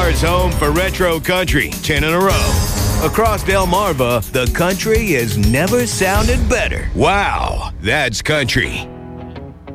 Delmarva's home for retro country, 10 in a row. Across Delmarva, the country has never sounded better. Wow, that's country.